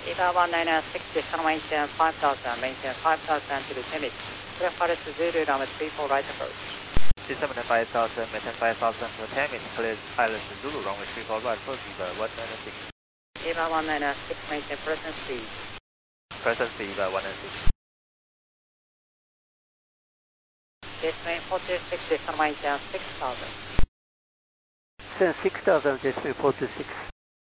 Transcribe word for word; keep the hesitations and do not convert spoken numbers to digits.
Eva one nine six, descend maintain five thousand, maintain five thousand to the limit. Clear Paris Zulu, runway three four right approach. Descend five thousand, maintain five thousand to the limit. Clear Paris Zulu, runway three four right approach, Eva one nine six. Eva one nine six, maintain present speed. Present speed, Eva one nine six. Descend four two six, descend maintain six thousand. Descend six thousand, descend four two six.